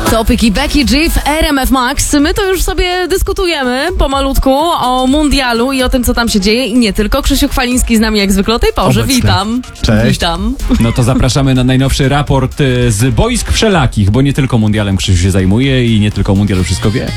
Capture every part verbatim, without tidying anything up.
Topik i Becky G w R M F Max. My to już sobie dyskutujemy pomalutku o mundialu i o tym, co tam się dzieje. I nie tylko. Krzysiu Chwaliński z nami jak zwykle o tej porze. Obecny. Witam. Cześć. Witam. No to zapraszamy na najnowszy raport y, z boisk wszelakich, bo nie tylko mundialem Krzysiu się zajmuje i nie tylko o mundialu wszystko wie.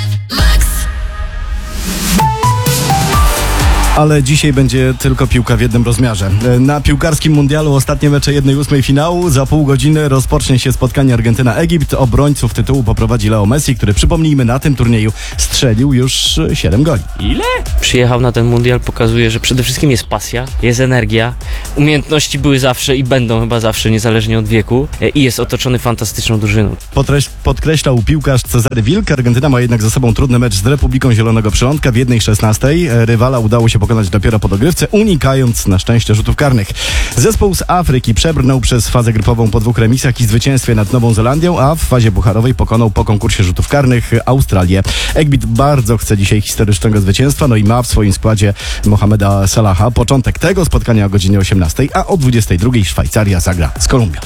Ale dzisiaj będzie tylko piłka w jednym rozmiarze. Na piłkarskim mundialu ostatnie mecze jednej ósmej finału. Za pół godziny rozpocznie się spotkanie Argentyna-Egipt. Obrońców tytułu poprowadzi Leo Messi, który, przypomnijmy, na tym turnieju strzelił już siedem goli. Ile? Przyjechał na ten mundial, pokazuje, że przede wszystkim jest pasja, jest energia. Umiejętności były zawsze i będą chyba zawsze, niezależnie od wieku. I jest otoczony fantastyczną drużyną. Podkreś- podkreślał piłkarz Cezary Wilk. Argentyna ma jednak za sobą trudny mecz z Republiką Zielonego Przylądka w jednej szesnastej. Rywala udało się pokonać dopiero po dogrywce, unikając na szczęście rzutów karnych. Zespół z Afryki przebrnął przez fazę grupową po dwóch remisach i zwycięstwie nad Nową Zelandią, a w fazie pucharowej pokonał po konkursie rzutów karnych Australię. Egipt bardzo chce dzisiaj historycznego zwycięstwa, no i ma w swoim składzie Mohameda Salaha. Początek tego spotkania o godzinie osiemnastej, a o dwudziestej drugiej Szwajcaria zagra z Kolumbią.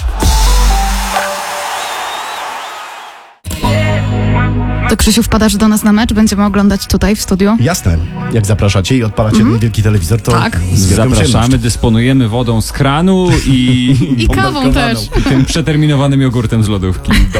To Krzysiu, wpadasz do nas na mecz? Będziemy oglądać tutaj w studiu? Jasne. Jak zapraszacie i odpalacie ten wielki telewizor, to Tak. z wielką Zapraszamy, przyjemnością. dysponujemy wodą z kranu i, I kawą też. i tym przeterminowanym jogurtem z lodówki.